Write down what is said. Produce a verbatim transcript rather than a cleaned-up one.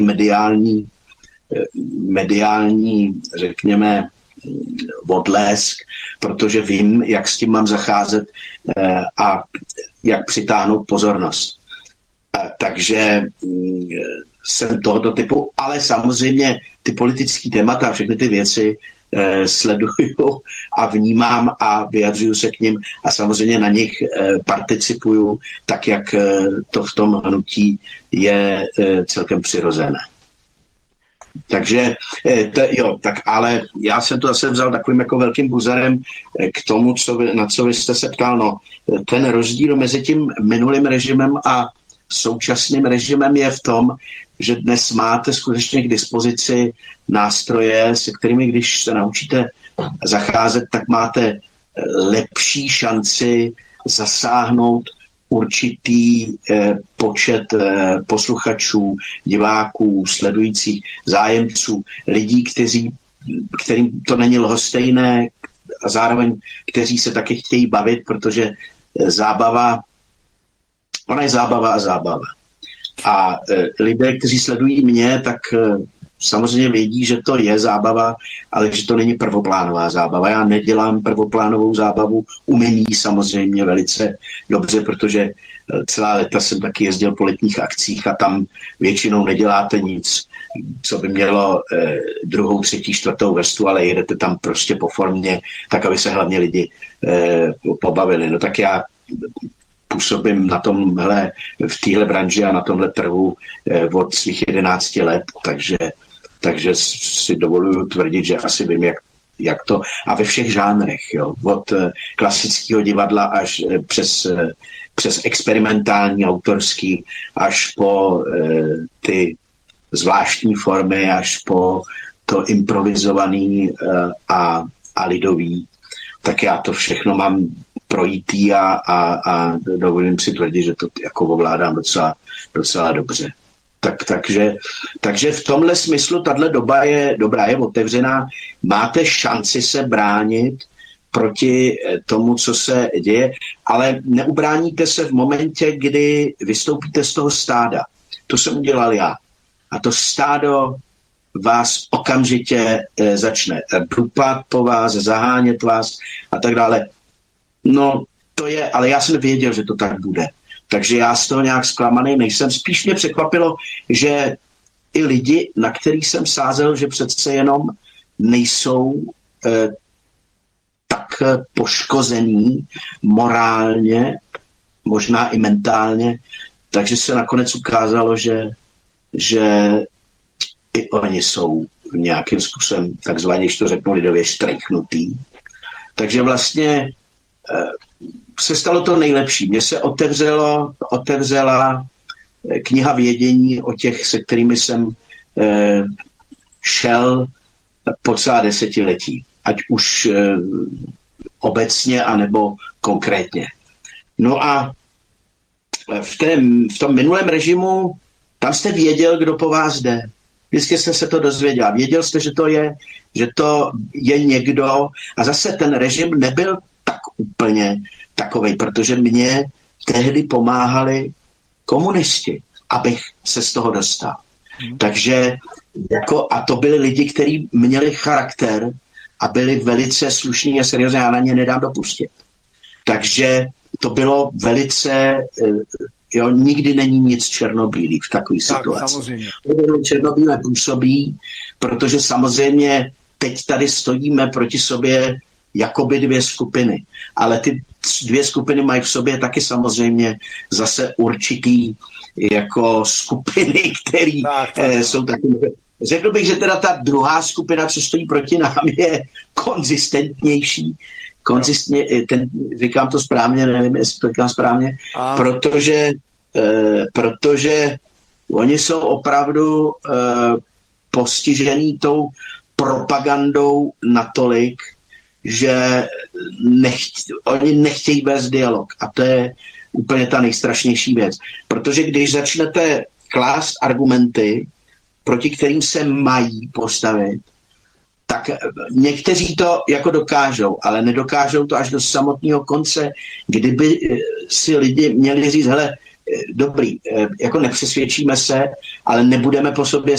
mediální, mediální, řekněme, odlesk, protože vím, jak s tím mám zacházet a jak přitáhnout pozornost. Takže jsem tohoto typu, ale samozřejmě ty politické témata a všechny ty věci eh, sleduju a vnímám a vyjadřuju se k nim a samozřejmě na nich eh, participuju tak, jak eh, to v tom hnutí je eh, celkem přirozené. Takže eh, to, jo, tak ale já jsem to zase vzal takovým jako velkým buzerem eh, k tomu, co vy, na co vy jste se ptal. No, ten rozdíl mezi tím minulým režimem a současným režimem je v tom, že dnes máte skutečně k dispozici nástroje, se kterými, když se naučíte zacházet, tak máte lepší šanci zasáhnout určitý eh, počet eh, posluchačů, diváků, sledujících, zájemců, lidí, kteří, kterým to není lhostejné a zároveň kteří se taky chtějí bavit, protože zábava Ona je zábava a zábava. A e, lidé, kteří sledují mě, tak e, samozřejmě vědí, že to je zábava, ale že to není prvoplánová zábava. Já nedělám prvoplánovou zábavu, umím ji samozřejmě velice dobře, protože e, celá léta jsem taky jezdil po letních akcích a tam většinou neděláte nic, co by mělo e, druhou, třetí, čtvrtou vrstvu, ale jedete tam prostě po formě, tak aby se hlavně lidi e, pobavili. No tak já působím na tomhle, v téhle branži a na tomhle trhu eh, od svých jedenácti let, takže, takže si dovoluju tvrdit, že asi vím, jak, jak to, a ve všech žánrech, jo, od eh, klasického divadla až eh, přes, eh, přes experimentální, autorský, až po eh, ty zvláštní formy, až po to improvizovaný eh, a, a lidový, tak já to všechno mám projítý a, a, a dovolím si tvrdit, že to jako ovládám docela, docela dobře. Tak, takže, takže v tomhle smyslu tahle doba je dobrá, je otevřená. Máte šanci se bránit proti tomu, co se děje, ale neubráníte se v momentě, kdy vystoupíte z toho stáda. To jsem udělal já. A to stádo vás okamžitě e, začne dupat po vás, zahánět vás a tak dále. No, to je, ale já jsem věděl, že to tak bude. Takže já z toho nějak zklamaný nejsem. Spíš mě překvapilo, že i lidi, na který jsem sázel, že přece jenom nejsou eh, tak poškození morálně, možná i mentálně, takže se nakonec ukázalo, že, že i oni jsou nějakým způsobem, takzvaně, když to řeknu lidově, štrejchnutý. Takže vlastně se stalo to nejlepší. Mně se otevřelo, otevřela kniha vědění o těch, se kterými jsem eh, šel po celá desetiletí. Ať už eh, obecně, anebo konkrétně. No a v, tém, v tom minulém režimu, tam jste věděl, kdo po vás jde. Vždycky jste se to dozvěděl. Věděl jste, že to je, že to je někdo. A zase ten režim nebyl tak úplně takovej, protože mě tehdy pomáhali komunisti, abych se z toho dostal. Hmm. Takže jako, a to byli lidi, kteří měli charakter a byli velice slušní a seriózní, já na ně nedám dopustit. Takže to bylo velice, jo, nikdy není nic černobílý v takové situaci. Samozřejmě. Černobílé působí, protože samozřejmě teď tady stojíme proti sobě jakoby dvě skupiny. Ale ty dvě skupiny mají v sobě taky samozřejmě zase určitý jako skupiny, které eh, jsou taky... Řekl bych, že teda ta druhá skupina, co stojí proti nám, je konzistentnější. Konzistně, ten, říkám to správně, nevím, jestli to říkám správně, A. protože, eh, protože oni jsou opravdu eh, postižený tou propagandou natolik, že nechť, oni nechtějí vést dialog. A to je úplně ta nejstrašnější věc. Protože když začnete klást argumenty, proti kterým se mají postavit, tak někteří to jako dokážou, ale nedokážou to až do samotného konce, kdyby si lidi měli říct, hele, dobrý, jako nepřesvědčíme se, ale nebudeme po sobě